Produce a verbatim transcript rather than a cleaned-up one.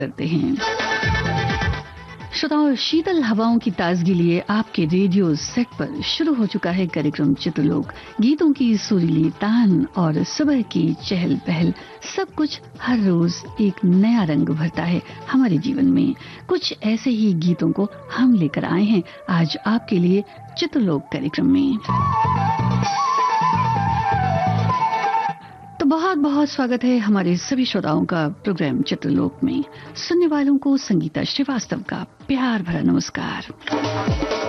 करते हैं। श्रोताओं, शीतल हवाओं की ताजगी लिए आपके रेडियो सेट पर शुरू हो चुका है कार्यक्रम चित्रलोक। गीतों की सुरीली तान और सुबह की चहल पहल, सब कुछ हर रोज एक नया रंग भरता है हमारे जीवन में। कुछ ऐसे ही गीतों को हम लेकर आए हैं आज आपके लिए चित्रलोक कार्यक्रम में। तो बहुत बहुत स्वागत है हमारे सभी श्रोताओं का प्रोग्राम चित्रलोक में। सुनने वालों को संगीता श्रीवास्तव का प्यार भरा नमस्कार।